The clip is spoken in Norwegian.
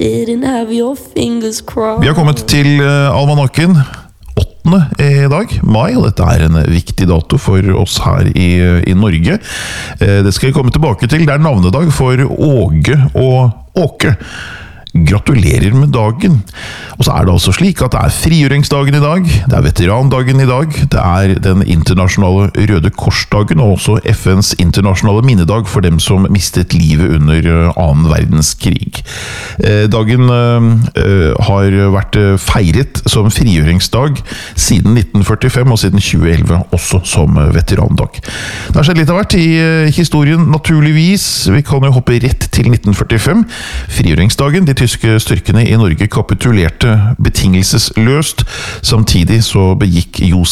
Didn't have your fingers crossed. Vi har kommet til almanakken 8. i dag, mai, og dette er en viktig dato for oss her i Norge. Det skal vi komme tilbake til. Det er navnedag for Åge og Åke. Gratulerer med dagen. Og så er det altså slik at det er frigjøringsdagen i dag, det er veterandagen i dag, det er den internasjonale Røde Korsdagen, og også FNs internasjonale minnedag for dem som mistet livet under 2. verdenskrig. Dagen har vært feiret som frigjøringsdag siden 1945 og siden 2011 også som veterandag. Det har skjedd litt av hvert i historien, naturligvis. Vi kan jo hoppe rett til 1945. Frigjøringsdagen, de tyske styrkene i Norge kapitulerte betingelsesløst. Samtidig så begikk Josef